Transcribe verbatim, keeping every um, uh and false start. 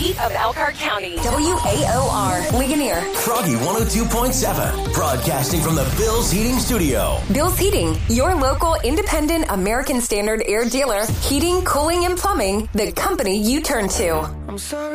heat of Elkhart County. W A O R, Ligonier. Froggy one oh two point seven, broadcasting from the Bill's Heating Studio. Bill's Heating, your local independent American Standard air dealer. Heating, cooling, and plumbing, the company you turn to. I'm sorry.